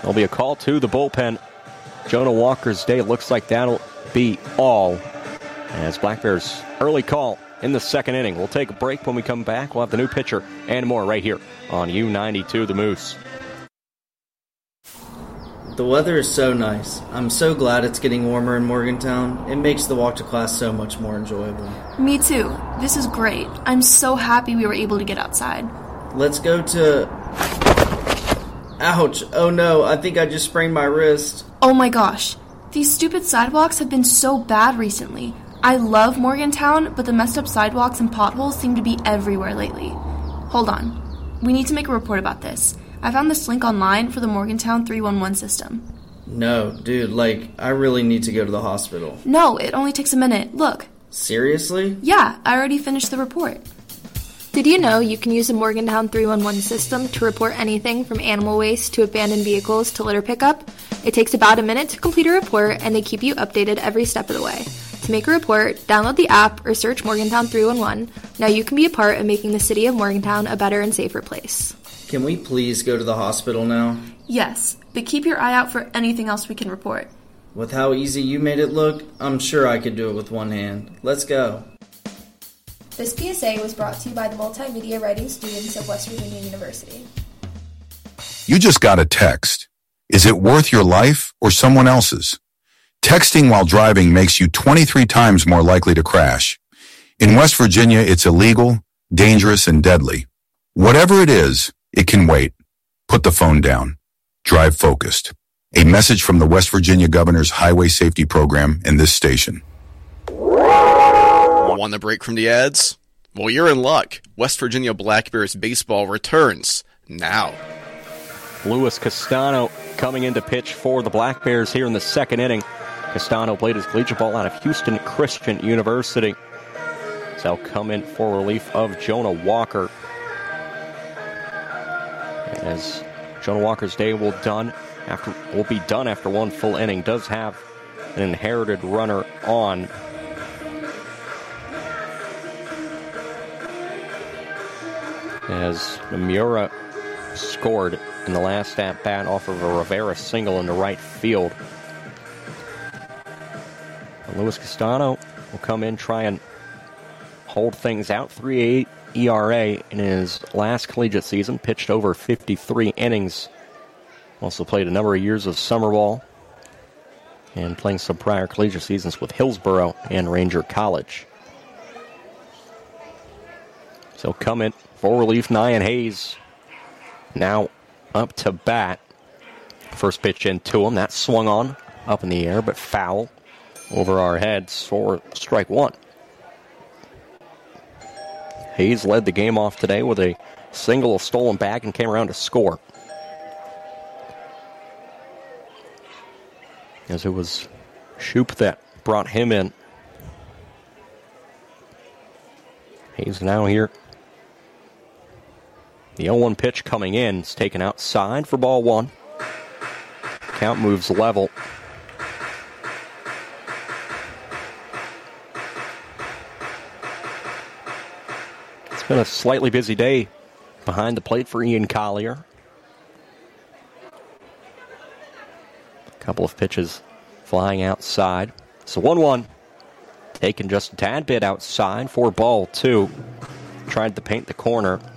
There'll be a call to the bullpen. Jonah Walker's day looks like that'll be all. As Black Bears early call in the second inning. We'll take a break. When we come back, we'll have the new pitcher and more right here on U92 The Moose. The weather is so nice. I'm so glad it's getting warmer in Morgantown. It makes the walk to class so much more enjoyable. Me too. This is great. I'm so happy we were able to get outside. Let's go to... Ouch. Oh no, I think I just sprained my wrist. Oh my gosh. These stupid sidewalks have been so bad recently. I love Morgantown, but the messed up sidewalks and potholes seem to be everywhere lately. Hold on. We need to make a report about this. I found this link online for the Morgantown 311 system. No, dude, I really need to go to the hospital. No, it only takes a minute. Look. Seriously? Yeah, I already finished the report. Did you know you can use the Morgantown 311 system to report anything from animal waste to abandoned vehicles to litter pickup? It takes about a minute to complete a report, and they keep you updated every step of the way. To make a report, download the app or search Morgantown 311. Now you can be a part of making the city of Morgantown a better and safer place. Can we please go to the hospital now? Yes, but keep your eye out for anything else we can report. With how easy you made it look, I'm sure I could do it with one hand. Let's go. This PSA was brought to you by the multimedia writing students of West Virginia University. You just got a text. Is it worth your life or someone else's? Texting while driving makes you 23 times more likely to crash. In West Virginia, it's illegal, dangerous, and deadly. Whatever it is, it can wait. Put the phone down. Drive focused. A message from the West Virginia Governor's Highway Safety Program and this station. Want a break from the ads? Well, you're in luck. West Virginia Black Bears baseball returns now. Luis Castano coming in to pitch for the Black Bears here in the second inning. Castano played his collegiate ball out of Houston Christian University. So he'll come in for relief of Jonah Walker. As Jonah Walker's day will be done after one full inning. Does have an inherited runner on. As Nomura scored in the last at-bat off of a Rivera single into right field. And Luis Castano will come in, try and hold things out. 3.8 ERA in his last collegiate season. Pitched over 53 innings. Also played a number of years of summer ball. And playing some prior collegiate seasons with Hillsborough and Ranger College. So come in for relief, Nyan Hayes. Now up to bat. First pitch into him. That swung on up in the air, but foul over our heads for strike one. Hayes led the game off today with a single, a stolen bag, and came around to score. As it was Shoup that brought him in. Hayes now here. The 0-1 pitch coming in is taken outside for ball one. Count moves level. It's been a slightly busy day behind the plate for Ian Collier. A couple of pitches flying outside. So 1-1. Taken just a tad bit outside for ball two. Tried to paint the corner.